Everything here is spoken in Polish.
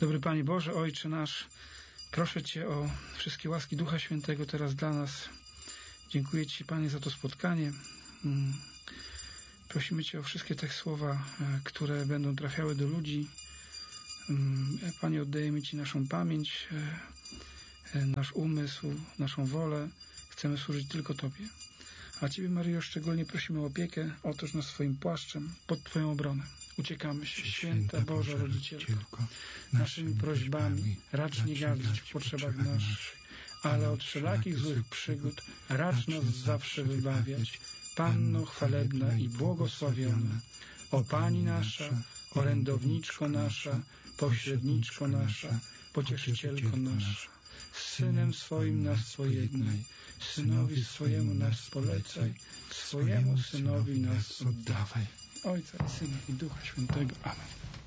Dobry Panie Boże, Ojcze nasz, proszę Cię o wszystkie łaski Ducha Świętego teraz dla nas. Dziękuję Ci, Panie, za to spotkanie. Prosimy Cię o wszystkie te słowa, które będą trafiały do ludzi. Panie, oddajemy Ci naszą pamięć, nasz umysł, naszą wolę. Chcemy służyć tylko Tobie. A Ciebie, Maryjo, szczególnie prosimy o opiekę. Otoż nas swoim płaszczem pod Twoją obronę. Uciekamy się, Święta Boża Rodzicielko, naszymi prośbami racz nie gardzić w potrzebach naszych, ale od wszelakich złych przygód racz nas zawsze wybawiać. Panno chwalebna i błogosławiona, o Pani nasza, orędowniczko nasza, pośredniczko nasza, pocieszycielko nasza, z Synem swoim nas pojednaj, Synowi swojemu nas polecaj, swojemu Synowi nas oddawaj. Ojca i Syna i Ducha Świętego. Amen.